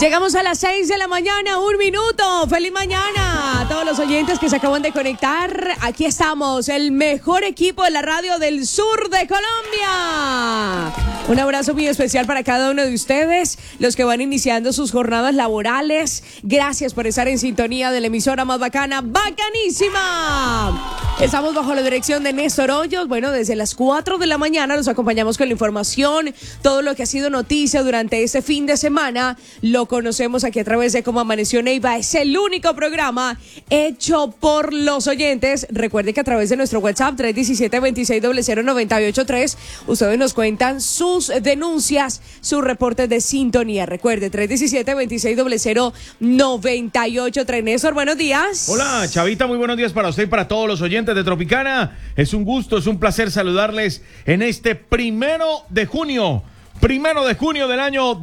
Llegamos a las 6 de la mañana, 1 minuto. ¡Feliz mañana! A todos los oyentes que se acaban de conectar, aquí estamos, el mejor equipo de la radio del sur de Colombia. Un abrazo muy especial para cada uno de ustedes, los que van iniciando sus jornadas laborales. Gracias por estar en sintonía de la emisora más bacana, bacanísima. Estamos bajo la dirección de Néstor Hoyos. Bueno, desde las 4 de la mañana los acompañamos con la información, todo lo que ha sido noticia durante este fin de semana. Lo conocemos aquí a través de Cómo Amaneció Neiva. Es el único programa hecho por los oyentes. Recuerde que a través de nuestro WhatsApp 317-2600-983 ustedes nos cuentan sus denuncias, sus reportes de sintonía. Recuerde, 317-2600-983. Néstor, buenos días. Hola, Chavita, muy buenos días para usted y para todos los oyentes de Tropicana. Es un gusto, es un placer saludarles en este 1 de junio. 1 de junio del año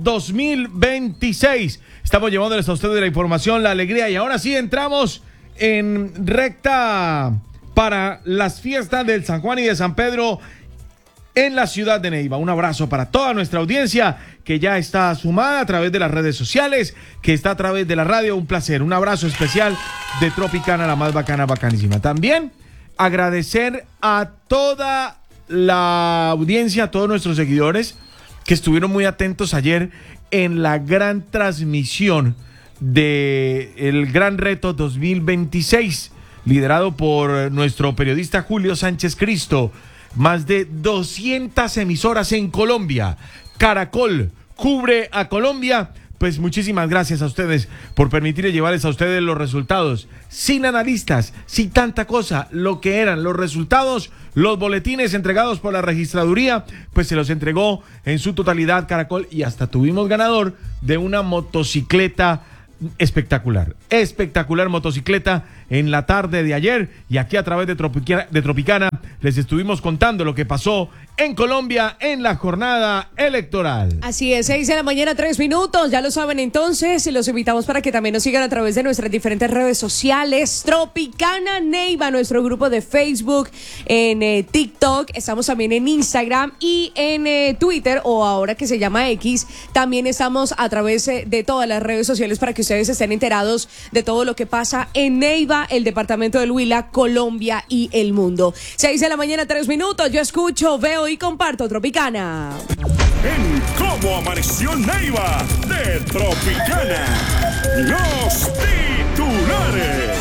2026. Estamos llevándoles a ustedes la información, la alegría, y ahora sí entramos en recta para las fiestas del San Juan y de San Pedro en la ciudad de Neiva. Un abrazo para toda nuestra audiencia que ya está sumada a través de las redes sociales, que está a través de la radio. Un placer, un abrazo especial de Tropicana, la más bacana, bacanísima. También agradecer a toda la audiencia, a todos nuestros seguidores que estuvieron muy atentos ayer en la gran transmisión de el Gran Reto 2026, liderado por nuestro periodista Julio Sánchez Cristo. Más de 200 emisoras en Colombia. Caracol cubre a Colombia. Pues muchísimas gracias a ustedes por permitirle llevarles a ustedes los resultados. Sin analistas, sin tanta cosa, lo que eran los resultados, los boletines entregados por la registraduría, pues se los entregó en su totalidad Caracol, y hasta tuvimos ganador de una motocicleta espectacular. Espectacular motocicleta en la tarde de ayer, y aquí a través de Tropicana les estuvimos contando lo que pasó en Colombia en la jornada electoral. Así es, 6 de la mañana, 3 minutos, ya lo saben entonces, y los invitamos para que también nos sigan a través de nuestras diferentes redes sociales, Tropicana Neiva, nuestro grupo de Facebook, en TikTok, estamos también en Instagram y en Twitter, o ahora que se llama X, también estamos a través de todas las redes sociales para que ustedes estén enterados de todo lo que pasa en Neiva, el departamento del Huila, Colombia y el mundo. 6 de la mañana, 3 minutos, yo escucho, veo y comparto Tropicana. En Cómo Amaneció Neiva de Tropicana, los titulares.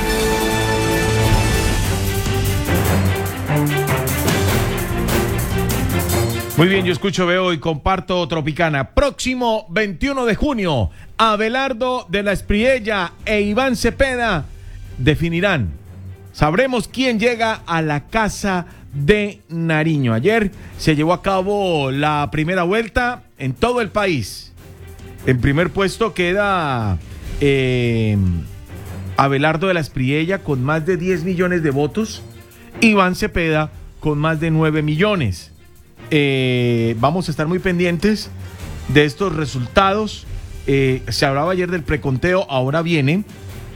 Muy bien, yo escucho, veo y comparto Tropicana. Próximo 21 de junio, Abelardo de la Espriella e Iván Cepeda definirán. Sabremos quién llega a la Casa de Nariño. Ayer se llevó a cabo la primera vuelta en todo el país. En primer puesto queda Abelardo de la Espriella con más de 10 millones de votos. Iván Cepeda con más de 9 millones. Vamos a estar muy pendientes de estos resultados. Se hablaba ayer del preconteo, ahora viene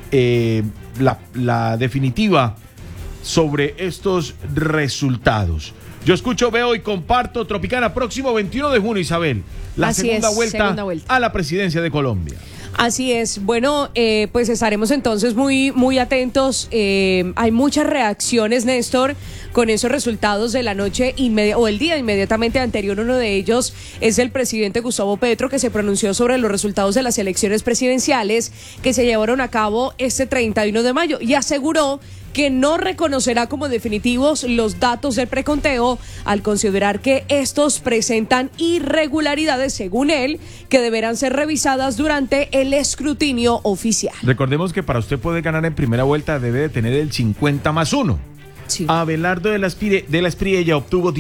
la definitiva sobre estos resultados. Yo escucho, veo y comparto Tropicana. Próximo 21 de junio, Isabel, la segunda vuelta a la presidencia de Colombia. Así es. Bueno, pues estaremos entonces muy, muy atentos. Hay muchas reacciones, Néstor, con esos resultados de la noche o el día inmediatamente anterior. Uno de ellos es el presidente Gustavo Petro, que se pronunció sobre los resultados de las elecciones presidenciales que se llevaron a cabo este 31 de mayo y aseguró que no reconocerá como definitivos los datos del preconteo al considerar que estos presentan irregularidades, según él, que deberán ser revisadas durante el escrutinio oficial. Recordemos que para usted poder ganar en primera vuelta debe de tener el 50+1. Sí. Abelardo de la Espriella obtuvo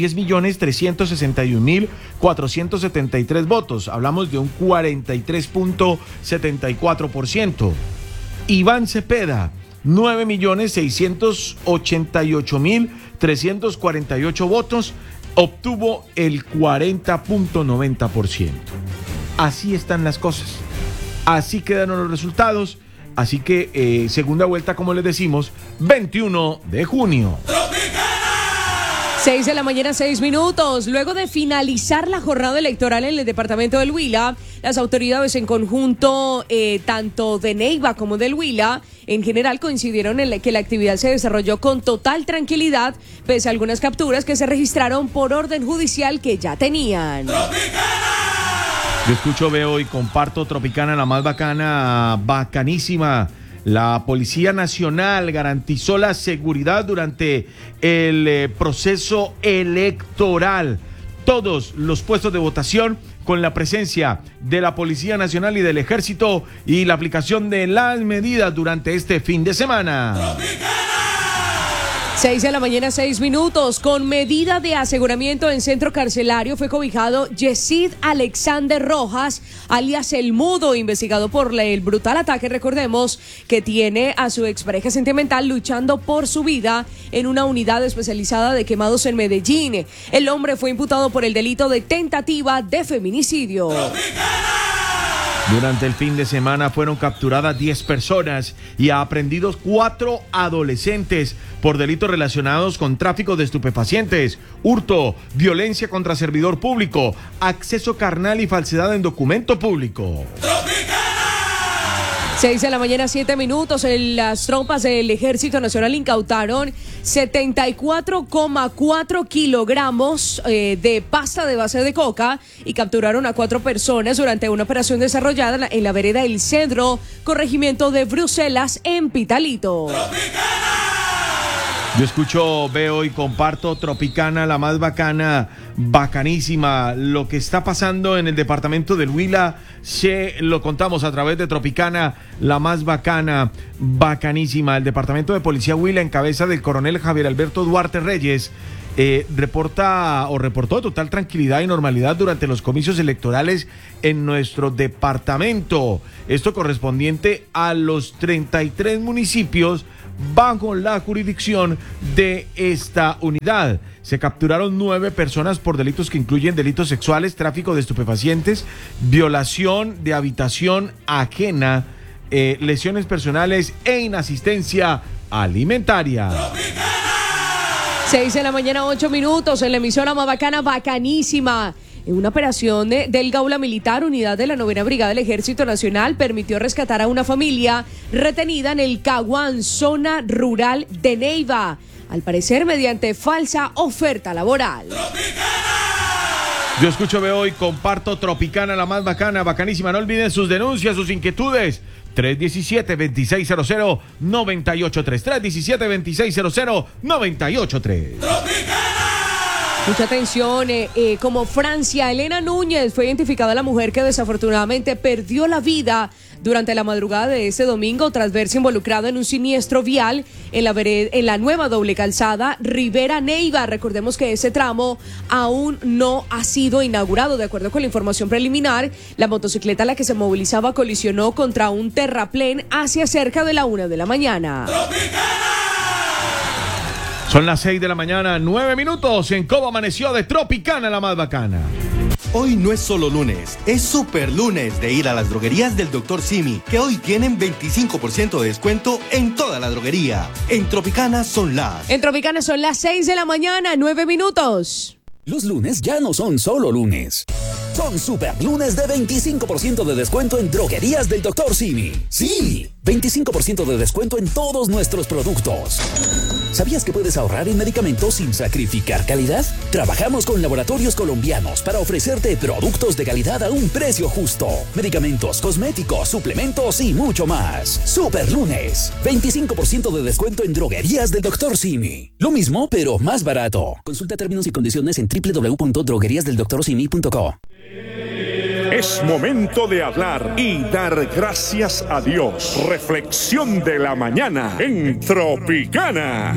10.361.473 votos. Hablamos de un 43.74%. Iván Cepeda, 9.688.348 votos, obtuvo el 40.90%. Así están las cosas. Así quedaron los resultados. Así que segunda vuelta, como les decimos, 21 de junio. 6 6 de la mañana, 6 minutos. Luego de finalizar la jornada electoral en el departamento del Huila, las autoridades en conjunto, tanto de Neiva como del Huila, en general coincidieron en que la actividad se desarrolló con total tranquilidad, pese a algunas capturas que se registraron por orden judicial que ya tenían. Yo escucho, veo y comparto Tropicana, la más bacana, bacanísima. La Policía Nacional garantizó la seguridad durante el proceso electoral. Todos los puestos de votación con la presencia de la Policía Nacional y del Ejército y la aplicación de las medidas durante este fin de semana. 6 de la mañana, 6 minutos. Con medida de aseguramiento en centro carcelario fue cobijado Yesid Alexander Rojas, alias El Mudo, investigado por el brutal ataque, recordemos, que tiene a su expareja sentimental luchando por su vida en una unidad especializada de quemados en Medellín. El hombre fue imputado por el delito de tentativa de feminicidio. Durante el fin de semana fueron capturadas 10 personas y aprehendidos 4 adolescentes por delitos relacionados con tráfico de estupefacientes, hurto, violencia contra servidor público, acceso carnal y falsedad en documento público. 6 de la mañana, 7 minutos. Las tropas del Ejército Nacional incautaron 74,4 kilogramos de pasta de base de coca y capturaron a 4 personas durante una operación desarrollada en la vereda El Cedro, corregimiento de Bruselas, en Pitalito. Yo escucho, veo y comparto Tropicana, la más bacana, bacanísima. Lo que está pasando en el departamento del Huila, se lo contamos a través de Tropicana, la más bacana, bacanísima. El departamento de policía Huila, en cabeza del coronel Javier Alberto Duarte Reyes, reportó total tranquilidad y normalidad durante los comicios electorales en nuestro departamento. Esto correspondiente a los 33 municipios bajo la jurisdicción de esta unidad. Se capturaron 9 personas por delitos que incluyen delitos sexuales, tráfico de estupefacientes, violación de habitación ajena, lesiones personales e inasistencia alimentaria. 6 de la mañana, 8 minutos, en la emisora más bacana, bacanísima. En una operación del Gaula Militar, unidad de la 9ª Brigada del Ejército Nacional, permitió rescatar a una familia retenida en el Caguán, zona rural de Neiva, al parecer mediante falsa oferta laboral. Yo escucho, veo y comparto Tropicana, la más bacana, bacanísima. No olviden sus denuncias, sus inquietudes. 317-2600-983. 317-2600-983. Mucha atención, como Francia Elena Núñez fue identificada la mujer que desafortunadamente perdió la vida durante la madrugada de este domingo tras verse involucrada en un siniestro vial en la nueva doble calzada Rivera Neiva. Recordemos que ese tramo aún no ha sido inaugurado. De acuerdo con la información preliminar, la motocicleta a la que se movilizaba colisionó contra un terraplén hacia cerca de la 1 de la mañana. Son las 6 de la mañana, 9 minutos en Cómo Amaneció de Tropicana, la más bacana. Hoy no es solo lunes, es super lunes de ir a las droguerías del Dr. Simi, que hoy tienen 25% de descuento en toda la droguería. En Tropicana son las 6 de la mañana, 9 minutos. Los lunes ya no son solo lunes. Son super lunes de 25% de descuento en droguerías del Dr. Simi. Sí, 25% de descuento en todos nuestros productos. ¿Sabías que puedes ahorrar en medicamentos sin sacrificar calidad? Trabajamos con laboratorios colombianos para ofrecerte productos de calidad a un precio justo. Medicamentos, cosméticos, suplementos y mucho más. Super lunes, 25% de descuento en droguerías del Dr. Simi. Lo mismo, pero más barato. Consulta términos y condiciones en www.drogueriasdeldoctorsimi.co. Es momento de hablar y dar gracias a Dios. Reflexión de la mañana en Tropicana.